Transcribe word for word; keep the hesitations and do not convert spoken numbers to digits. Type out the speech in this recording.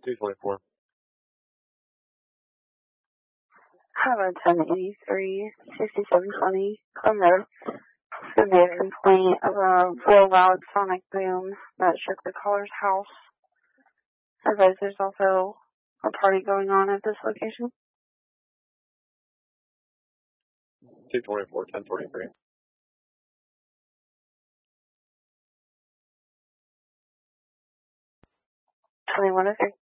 two twenty-four. Highway ten eighty-three, sixty-seven twenty, Clem Road. The made a complaint of a real loud sonic boom that shook the caller's house. Advise there's also a party going on at this location. two twenty-four, ten forty-three. twenty-one oh three.